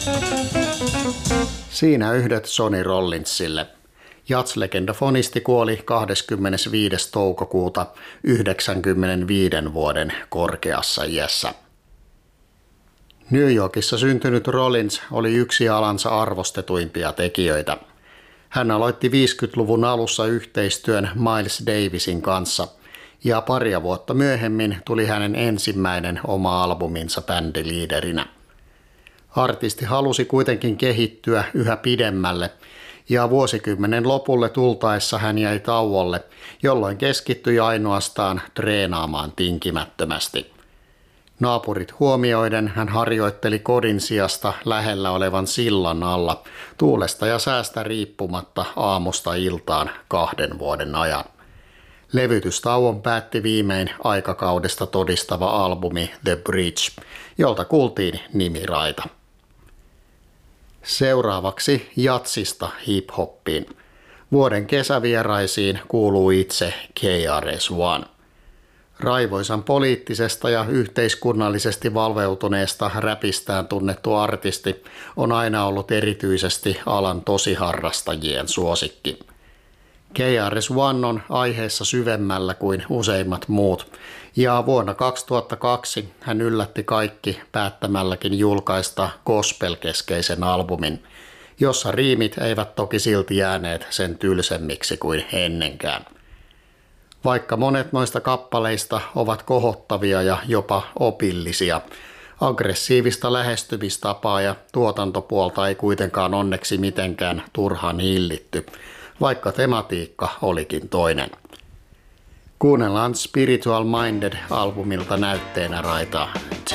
Siinä yhdet Sonny Rollinsille. Jazz-legendafonisti kuoli 25. toukokuuta 95 vuoden korkeassa iässä. New Yorkissa syntynyt Rollins oli yksi alansa arvostetuimpia tekijöitä. Hän aloitti 50-luvun alussa yhteistyön Miles Davisin kanssa ja paria vuotta myöhemmin tuli hänen ensimmäinen oma albuminsa bändiliiderinä. Artisti halusi kuitenkin kehittyä yhä pidemmälle ja vuosikymmenen lopulle tultaessa hän jäi tauolle, jolloin keskittyi ainoastaan treenaamaan tinkimättömästi. Naapurit huomioiden hän harjoitteli kodin sijasta lähellä olevan sillan alla tuulesta ja säästä riippumatta aamusta iltaan 2 vuoden ajan. Levytystauon päätti viimein aikakaudesta todistava albumi The Bridge, jolta kuultiin nimiraita. Seuraavaksi jatsista hip-hoppiin. Vuoden kesävieraisiin kuuluu itse KRS-One. Raivoisan poliittisesta ja yhteiskunnallisesti valveutuneesta räpistään tunnettu artisti on aina ollut erityisesti alan tosiharrastajien suosikki. KRS-One on aiheessa syvemmällä kuin useimmat muut, ja vuonna 2002 hän yllätti kaikki päättämälläkin julkaista gospel-keskeisen albumin, jossa riimit eivät toki silti jääneet sen tylsemmiksi kuin ennenkään. Vaikka monet noista kappaleista ovat kohottavia ja jopa opillisia, aggressiivista lähestymistapaa ja tuotantopuolta ei kuitenkaan onneksi mitenkään turhaan hillitty, vaikka tematiikka olikin toinen. Kuunnellaan Spiritual Minded -albumilta näytteenä raita